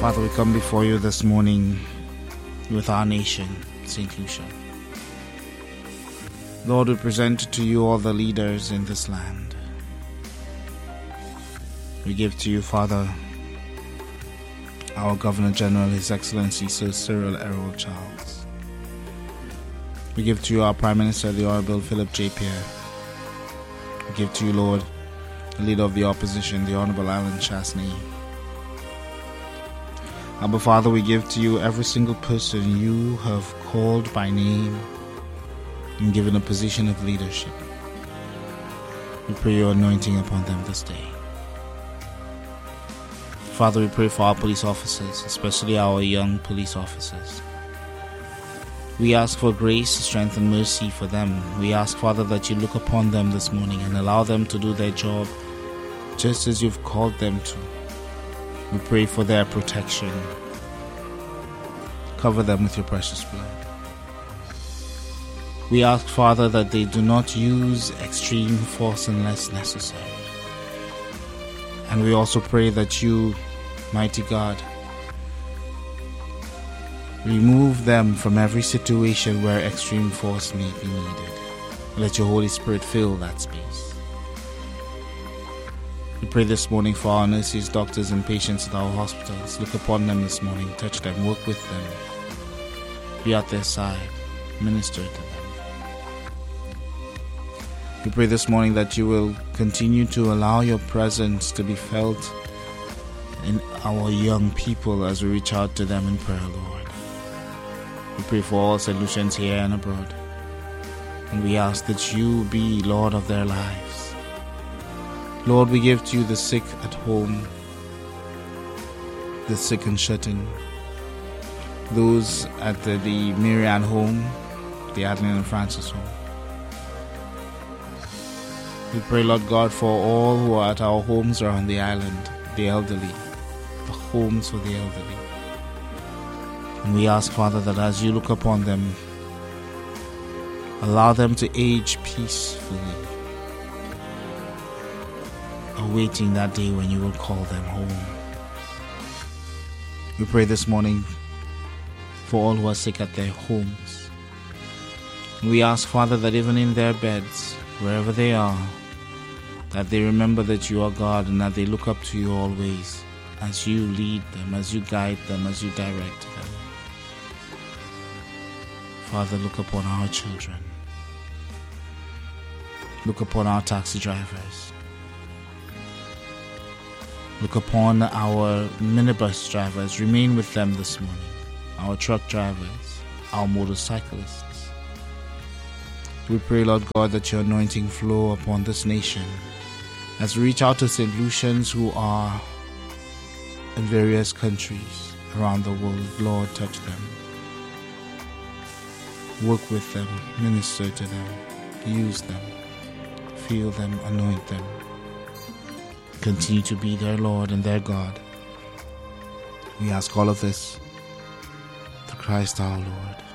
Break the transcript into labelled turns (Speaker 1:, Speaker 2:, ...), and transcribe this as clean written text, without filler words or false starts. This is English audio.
Speaker 1: Father, we come before you this morning with our nation, St. Lucia. Lord, we present to you all the leaders in this land. We give to you, Father, our Governor General, His Excellency Sir Cyril Errol Charles. We give to you our Prime Minister, the Honorable Philip J. Pierre. We give to you, Lord, the Leader of the Opposition, the Honorable Alan Chasney. Abba Father, we give to you every single person you have called by name and given a position of leadership. We pray your anointing upon them this day. Father, we pray for our police officers, especially our young police officers. We ask for grace, strength, and mercy for them. We ask, Father, that you look upon them this morning and allow them to do their job just as you've called them to. We pray for their protection. Cover them with your precious blood. We ask, Father, that they do not use extreme force unless necessary. And we also pray that you, mighty God, remove them from every situation where extreme force may be needed. Let your Holy Spirit fill that space. We pray this morning for our nurses, doctors, and patients at our hospitals. Look upon them this morning, touch them, work with them, be at their side, minister to them. We pray this morning that you will continue to allow your presence to be felt in our young people as we reach out to them in prayer, Lord. We pray for all St. Lucians here and abroad, and we ask that you be Lord of their lives. Lord, we give to you the sick at home, the sick and shut in, those at the Marianne home, the Adeline and Francis home. We pray, Lord God, for all who are at our homes around the island, the elderly, the homes for the elderly. And we ask, Father, that as you look upon them, allow them to age peacefully, awaiting that day when you will call them home. We pray this morning for all who are sick at their homes. We ask, Father, that even in their beds, wherever they are, that they remember that you are God and that they look up to you always as you lead them, as you guide them, as you direct them. Father, look upon our children. Look upon our taxi drivers. Look upon our minibus drivers. Remain with them this morning. Our truck drivers, our motorcyclists. We pray, Lord God, that your anointing flow upon this nation as we reach out to St. Lucians who are in various countries around the world. Lord, touch them. Work with them. Minister to them. Use them. Fill them. Anoint them. Continue to be their Lord and their God. We ask all of this through Christ our Lord.